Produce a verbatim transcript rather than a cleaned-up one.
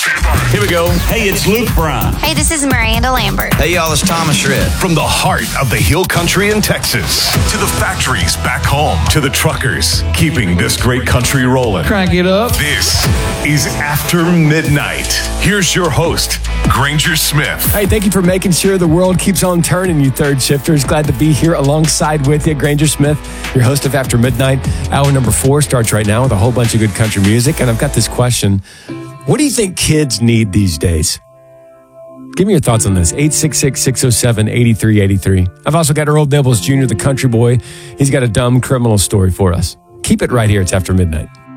Here we go. Hey, it's Luke Brown. Hey, this is Miranda Lambert. Hey, y'all, it's Thomas Shred. From the heart of the Hill Country in Texas to the factories back home to the truckers keeping this great country rolling. Crank it up. This is After Midnight. Here's your host, Granger Smith. Hey, thank you for making sure the world keeps on turning, you third shifters. Glad to be here alongside with you. Granger Smith, your host of After Midnight. Hour number four starts right now with a whole bunch of good country music. And I've got this question. What do you think kids need these days? Give me your thoughts on this. eight six six, six oh seven, eight three eight three. I've also got Earl Nibbles Junior, the country boy. He's got a dumb criminal story for us. Keep it right here. It's After Midnight.